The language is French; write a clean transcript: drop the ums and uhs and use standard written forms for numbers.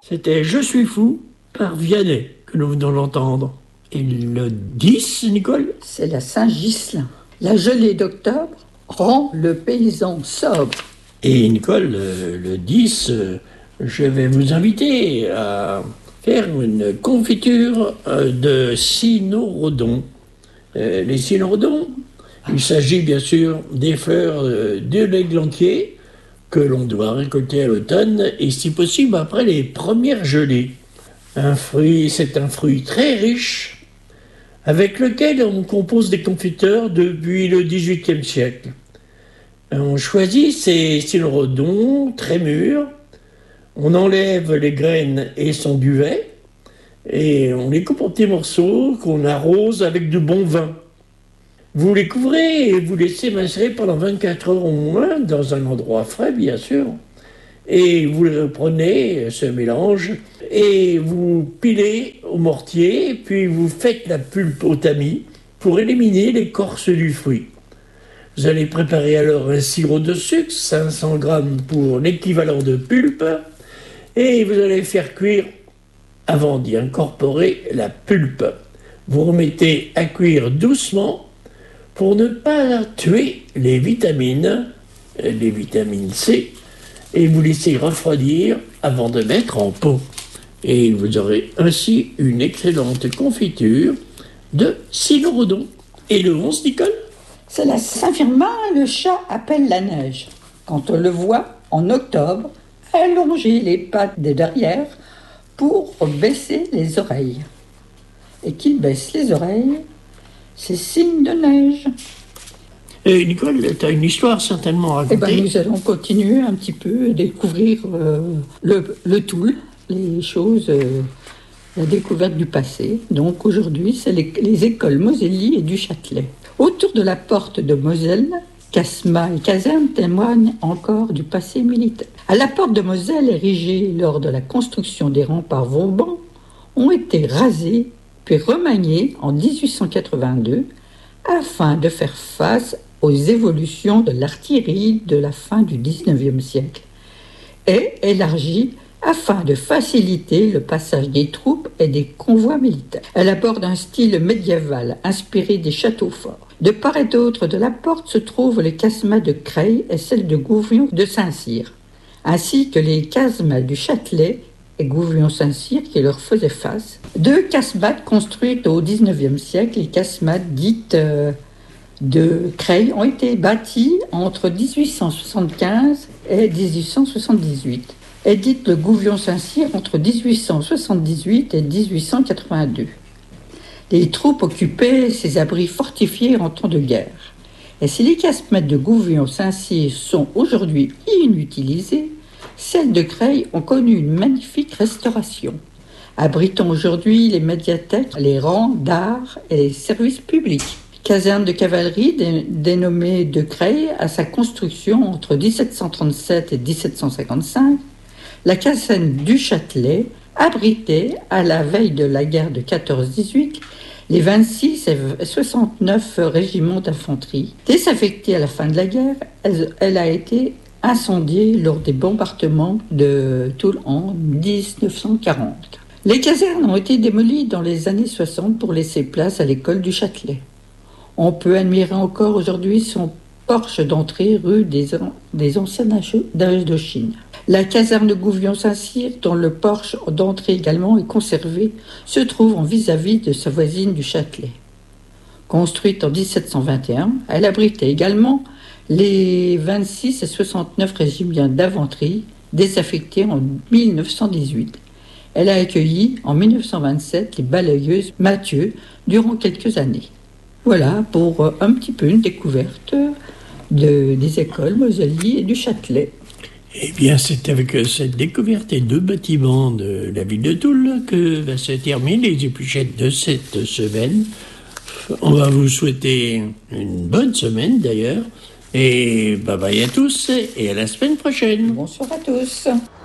C'était Je suis fou par Vianney que nous venons d'entendre. Et le 10, Nicole? C'est la Saint-Ghislain. La gelée d'octobre rend le paysan sobre. Et Nicole, le 10, je vais vous inviter à faire une confiture de cynorhodon. Les cynorhodons, il s'agit bien sûr des fleurs de l'églantier que l'on doit récolter à l'automne et si possible après les premières gelées. C'est un fruit très riche avec lequel on compose des confiteurs depuis le XVIIIe siècle. On choisit ces cynorhodons très mûrs, on enlève les graines et son duvet et on les coupe en petits morceaux qu'on arrose avec du bon vin. Vous les couvrez et vous laissez macérer pendant 24 heures au moins, dans un endroit frais bien sûr. Et vous prenez ce mélange et vous pilez au mortier, puis vous faites la pulpe au tamis pour éliminer l'écorce du fruit. Vous allez préparer alors un sirop de sucre, 500 g pour l'équivalent de pulpe, et vous allez faire cuire avant d'y incorporer la pulpe. Vous remettez à cuire doucement pour ne pas tuer les vitamines C, et vous laissez refroidir avant de mettre en pot. Et vous aurez ainsi une excellente confiture de cynorhodon. Et le 11, Nicole? C'est la Saint-Firmin, le chat appelle la neige. Quand on le voit en octobre, allonger les pattes de derrière pour baisser les oreilles. Et qu'il baisse les oreilles, c'est signe de neige. Et Nicole, tu as une histoire certainement à raconter. Nous allons continuer un petit peu à découvrir le Toul, les choses, la découverte du passé. Donc aujourd'hui, c'est les écoles Moselly et du Châtelet. Autour de la porte de Moselle, casma et caserne témoignent encore du passé militaire. À la porte de Moselle, érigée lors de la construction des remparts Vauban, ont été rasés puis remaniés en 1882 afin de faire face aux évolutions de l'artillerie de la fin du XIXe siècle et élargie afin de faciliter le passage des troupes et des convois militaires. Elle aborde un style médiéval inspiré des châteaux forts. De part et d'autre de la porte se trouvent les casemates de Creil et celles de Gouvion de Saint-Cyr, ainsi que les casemates du Châtelet et Gouvion-Saint-Cyr qui leur faisaient face. Deux casemates construites au XIXe siècle, les casemates dites de Creil, ont été bâties entre 1875 et 1878, et dites de Gouvion-Saint-Cyr entre 1878 et 1882. Les troupes occupaient ces abris fortifiés en temps de guerre. Et si les casemates de Gouvion-Saint-Cyr sont aujourd'hui inutilisées, celles de Creil ont connu une magnifique restauration, abritant aujourd'hui les médiathèques, les rangs d'art et les services publics. Caserne de cavalerie dénommée de Creil à sa construction entre 1737 et 1755, la caserne du Châtelet abritait, à la veille de la guerre de 14-18, les 26 et 69 régiments d'infanterie. Désaffectée à la fin de la guerre, elle a été incendiée lors des bombardements de Toul en 1940. Les casernes ont été démolies dans les années 60 pour laisser place à l'école du Châtelet. On peut admirer encore aujourd'hui son porche d'entrée rue des Anciens d'Indochine. La caserne de Gouvion-Saint-Cyr, dont le porche d'entrée également est conservé, se trouve en vis-à-vis de sa voisine du Châtelet. Construite en 1721, elle abritait également les 26 et 69 régiments d'infanterie désaffectés en 1918. Elle a accueilli en 1927 les balayeuses Mathieu durant quelques années. Voilà pour un petit peu une découverte des écoles Moselly et du Châtelet. Eh bien, c'est avec cette découverte des deux bâtiments de la ville de Toul que va se terminer les épluchettes de cette semaine. On va vous souhaiter une bonne semaine d'ailleurs. Et bye bye à tous et à la semaine prochaine. Bonsoir à tous.